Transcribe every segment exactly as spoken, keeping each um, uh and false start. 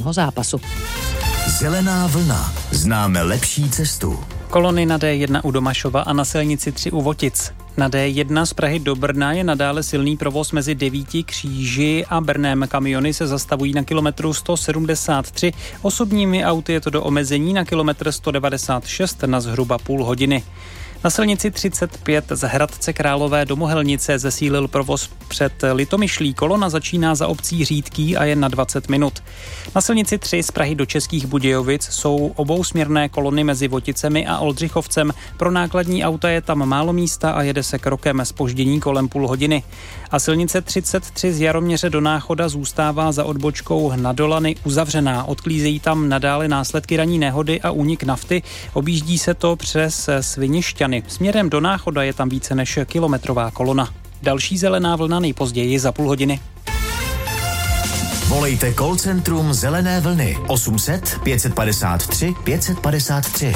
jednoho zápasu. Zelená vlna. Známe lepší cestu. Kolony na D jedna u Domašova a na silnici tři u Votic. Na D jedna z Prahy do Brna je nadále silný provoz mezi Devíti Kříži a Brnem. Kamiony se zastavují na kilometru sto sedmdesát tři. Osobními auty je to do omezení na kilometr sto devadesát šest na zhruba půl hodiny. Na silnici třicet pět z Hradce Králové do Mohelnice zesílil provoz před Litomyšlí. Kolona začíná za obcí Řídký a je na dvacet minut. Na silnici tři z Prahy do Českých Budějovic jsou obousměrné kolony mezi Voticemi a Oldřichovcem. Pro nákladní auta je tam málo místa a jede se krokem, zpoždění kolem půl hodiny. A silnice třicet tři z Jaroměře do Náchoda zůstává za odbočkou na Dolany uzavřená. Odklízejí tam nadále následky ranní nehody a únik nafty. Objíždí se to přes Svinišťany. Směrem do Náchoda je tam více než kilometrová kolona. Další zelená vlna nejpozději za půl hodiny. Volejte call centrum Zelené vlny osm set pět set padesát tři pět set padesát tři.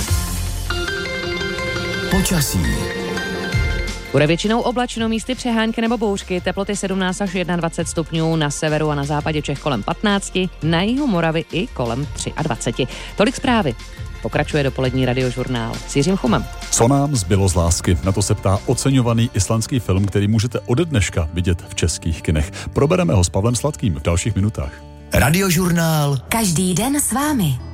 Počasí. Bude většinou oblačno, místy přehánky nebo bouřky, teploty sedmnáct až dvacet jedna stupňů, na severu a na západě Čech kolem patnáct, na jihu Moravy i kolem dvacet tři. Tolik zprávy. Pokračuje dopolední radiožurnál s Jiřím Chumem. Co nám zbylo z lásky? Na to se ptá oceňovaný islandský film, který můžete ode dneška vidět v českých kinech. Probereme ho s Pavlem Sladkým v dalších minutách. Radiožurnál. Každý den s vámi.